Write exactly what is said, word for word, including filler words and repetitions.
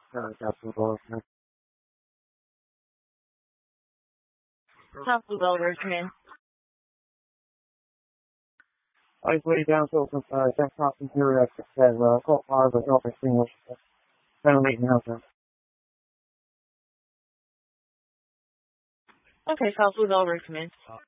Uh, that's the ball. Top Blue Bell come in. I was way down so from uh, Jack Thompson here at said, uh, caught fire but not extinguished. Ventilating out there. Okay, South Blue Bell come in.